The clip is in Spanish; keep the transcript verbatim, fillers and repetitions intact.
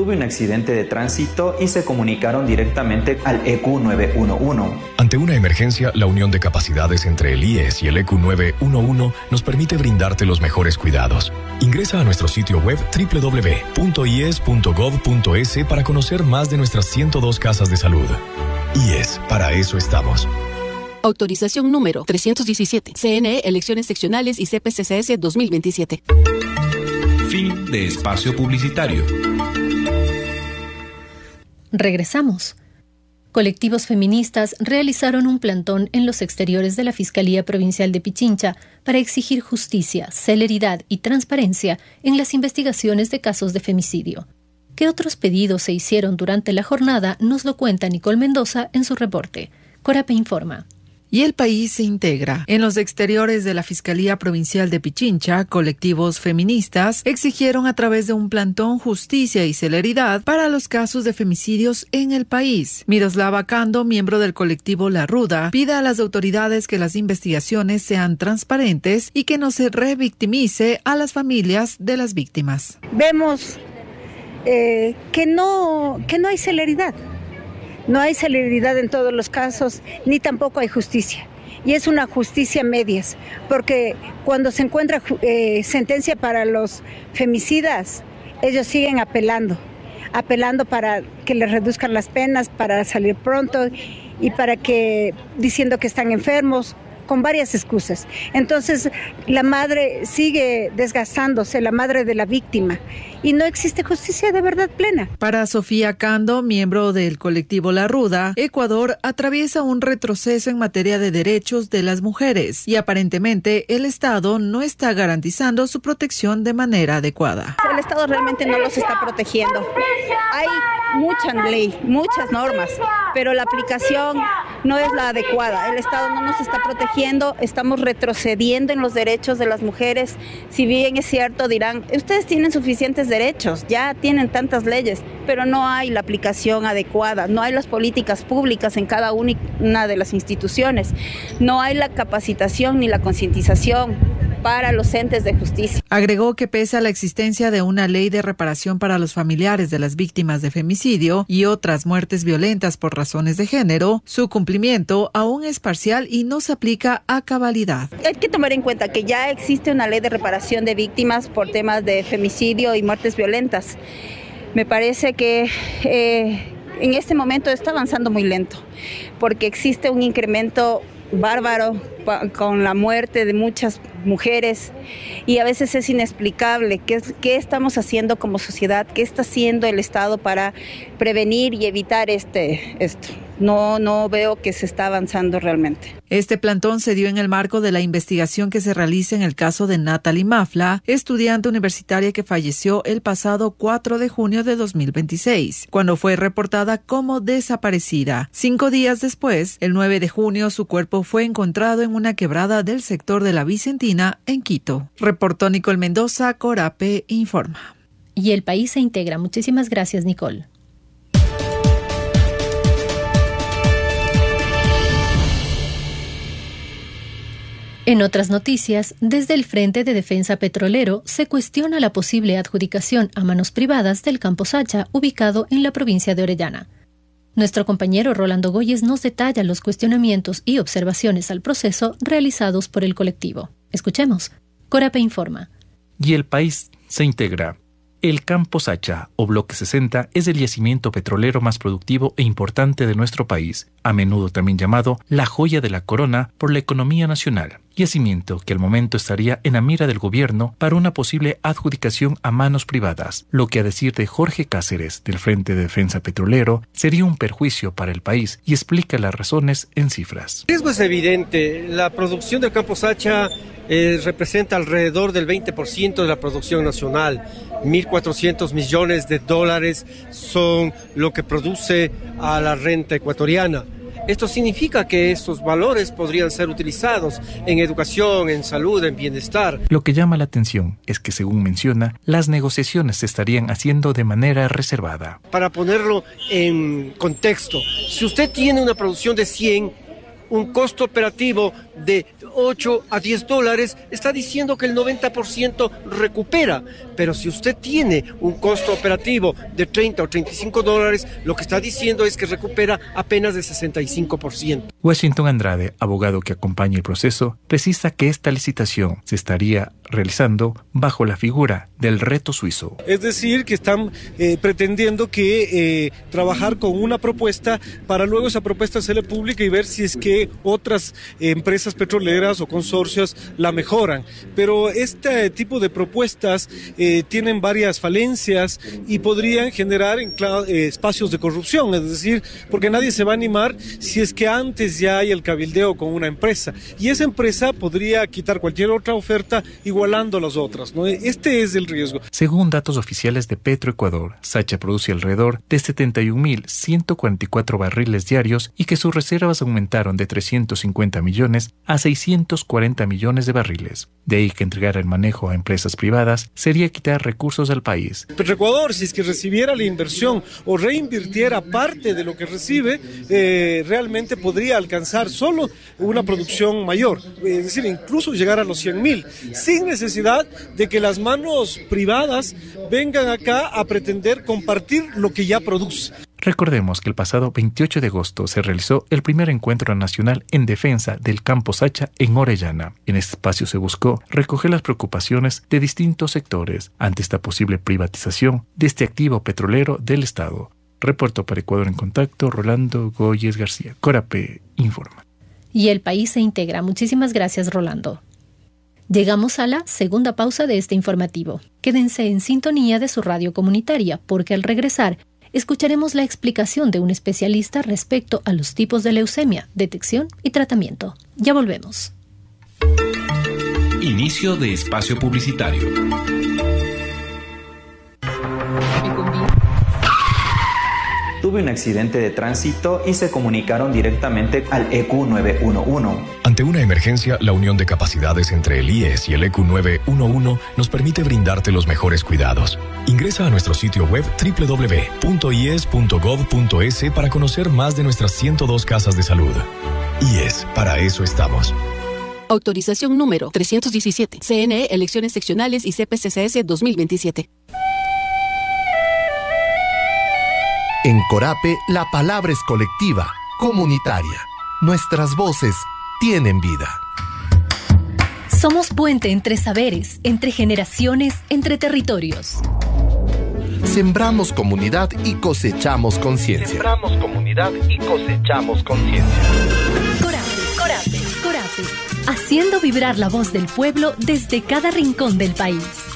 tuve un accidente de tránsito y se comunicaron directamente al E Q nueve uno uno. Ante una emergencia, la unión de capacidades entre el I E S y el E Q nueve uno uno nos permite brindarte los mejores cuidados. Ingresa a nuestro sitio web doble u doble u doble u punto i e s punto gov punto e s para conocer más de nuestras ciento dos casas de salud. I E S, para eso estamos. Autorización número trescientos diecisiete. C N E, Elecciones Seccionales y C P C C S dos mil veintisiete. Fin de espacio publicitario. Regresamos. Colectivos feministas realizaron un plantón en los exteriores de la Fiscalía Provincial de Pichincha para exigir justicia, celeridad y transparencia en las investigaciones de casos de femicidio. ¿Qué otros pedidos se hicieron durante la jornada? Nos lo cuenta Nicole Mendoza en su reporte. Corape informa. Y el país se integra. En los exteriores de la Fiscalía Provincial de Pichincha, colectivos feministas exigieron a través de un plantón justicia y celeridad para los casos de femicidios en el país. Miroslava Cando, miembro del colectivo La Ruda, pide a las autoridades que las investigaciones sean transparentes y que no se revictimice a las familias de las víctimas. Vemos eh, que no, que no hay celeridad. No hay celeridad en todos los casos, ni tampoco hay justicia. Y es una justicia a medias, porque cuando se encuentra eh, sentencia para los femicidas, ellos siguen apelando, apelando para que les reduzcan las penas, para salir pronto y para que, diciendo que están enfermos, con varias excusas. Entonces, la madre sigue desgastándose, la madre de la víctima, y no existe justicia de verdad plena. Para Sofía Cando, miembro del colectivo La Ruda, Ecuador atraviesa un retroceso en materia de derechos de las mujeres y aparentemente el Estado no está garantizando su protección de manera adecuada. El Estado realmente no los está protegiendo. Hay mucha ley, muchas normas, pero la aplicación no es la adecuada. El Estado no nos está protegiendo, estamos retrocediendo en los derechos de las mujeres. Si bien es cierto, dirán, ustedes tienen suficientes derechos, ya tienen tantas leyes, pero no hay la aplicación adecuada, no hay las políticas públicas en cada una de las instituciones, no hay la capacitación ni la concientización para los entes de justicia. Agregó que pese a la existencia de una ley de reparación para los familiares de las víctimas de femicidio y otras muertes violentas por razones de género, su cumplimiento aún es parcial y no se aplica a cabalidad. Hay que tomar en cuenta que ya existe una ley de reparación de víctimas por temas de femicidio y muertes violentas. Me parece que eh, en este momento está avanzando muy lento, porque existe un incremento bárbaro con la muerte de muchas mujeres y a veces es inexplicable qué, qué estamos haciendo como sociedad, qué está haciendo el Estado para prevenir y evitar este esto. No, no veo que se está avanzando realmente. Este plantón se dio en el marco de la investigación que se realiza en el caso de Natalie Mafla, estudiante universitaria que falleció el pasado cuatro de junio de dos mil veintiséis, cuando fue reportada como desaparecida. Cinco días después, el nueve de junio, su cuerpo fue encontrado en una quebrada del sector de la Vicentina, en Quito. Reportó Nicole Mendoza, Corape informa. Y el país se integra. Muchísimas gracias, Nicole. En otras noticias, desde el Frente de Defensa Petrolero se cuestiona la posible adjudicación a manos privadas del Campo Sacha, ubicado en la provincia de Orellana. Nuestro compañero Rolando Goyes nos detalla los cuestionamientos y observaciones al proceso realizados por el colectivo. Escuchemos. Corape informa. Y el país se integra. El Campo Sacha, o Bloque sesenta, es el yacimiento petrolero más productivo e importante de nuestro país, a menudo también llamado la joya de la corona por la economía nacional. Yacimiento que al momento estaría en la mira del gobierno para una posible adjudicación a manos privadas, lo que a decir de Jorge Cáceres, del Frente de Defensa Petrolero, sería un perjuicio para el país y explica las razones en cifras. El riesgo es evidente. La producción del Campo Sacha eh, representa alrededor del veinte por ciento de la producción nacional. mil cuatrocientos millones de dólares son lo que produce a la renta ecuatoriana. Esto significa que estos valores podrían ser utilizados en educación, en salud, en bienestar. Lo que llama la atención es que, según menciona, las negociaciones se estarían haciendo de manera reservada. Para ponerlo en contexto, si usted tiene una producción de cien, un costo operativo de ocho a diez dólares, está diciendo que el noventa por ciento recupera. Pero si usted tiene un costo operativo de treinta o treinta y cinco dólares, lo que está diciendo es que recupera apenas de sesenta y cinco por ciento. Washington Andrade, abogado que acompaña el proceso, precisa que esta licitación se estaría realizando bajo la figura del reto suizo. Es decir, que están eh, pretendiendo que eh, trabajar con una propuesta para luego esa propuesta hacerle pública y ver si es que otras eh, empresas petroleras o consorcios la mejoran. Pero este tipo de propuestas eh, tienen varias falencias y podrían generar eh, espacios de corrupción, es decir, porque nadie se va a animar si es que antes ya hay el cabildeo con una empresa y esa empresa podría quitar cualquier otra oferta igualando a las otras, ¿no? Este es el riesgo. Según datos oficiales de Petroecuador, Sacha produce alrededor de setenta y un mil ciento cuarenta y cuatro barriles diarios y que sus reservas aumentaron de trescientos cincuenta millones a seiscientos cuarenta millones de barriles. De ahí que entregar el manejo a empresas privadas sería quitar recursos al país. Petroecuador, si es que recibiera la inversión o reinvirtiera parte de lo que recibe, eh, realmente podría alcanzar solo una producción mayor, es decir, incluso llegar a los cien mil, sin necesidad de que las manos privadas vengan acá a pretender compartir lo que ya produce. Recordemos que el pasado veintiocho de agosto se realizó el primer encuentro nacional en defensa del campo Sacha en Orellana. En este espacio se buscó recoger las preocupaciones de distintos sectores ante esta posible privatización de este activo petrolero del Estado. Reportó para Ecuador en Contacto, Rolando Goyes García. Corape informa. Y el país se integra. Muchísimas gracias, Rolando. Llegamos a la segunda pausa de este informativo. Quédense en sintonía de su radio comunitaria, porque al regresar escucharemos la explicación de un especialista respecto a los tipos de leucemia, detección y tratamiento. Ya volvemos. Inicio de espacio publicitario. Tuve un accidente de tránsito y se comunicaron directamente al E Q nueve uno uno. Ante una emergencia, la unión de capacidades entre el I E S y el E Q nueve uno uno nos permite brindarte los mejores cuidados. Ingresa a nuestro sitio web doble u doble u doble u punto i e s punto gov punto es para conocer más de nuestras ciento dos casas de salud. I E S, para eso estamos. Autorización número trescientos diecisiete. C N E, Elecciones Seccionales y C P C C S dos mil veintisiete. En Corape, la palabra es colectiva, comunitaria. Nuestras voces tienen vida. Somos puente entre saberes, entre generaciones, entre territorios. Sembramos comunidad y cosechamos conciencia. Sembramos comunidad y cosechamos conciencia. Corape, Corape, Corape. Haciendo vibrar la voz del pueblo desde cada rincón del país.